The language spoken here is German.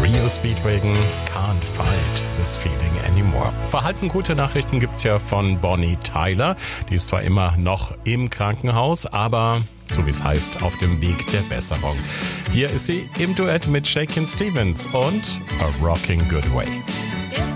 REO Speedwagon, Can't Fight This Feeling Anymore. Verhalten gute Nachrichten gibt's ja von Bonnie Tyler. Die ist zwar immer noch im Krankenhaus, aber so wie es heißt, auf dem Weg der Besserung. Hier ist sie im Duett mit Shakin' Stevens und A Rockin' Good Way.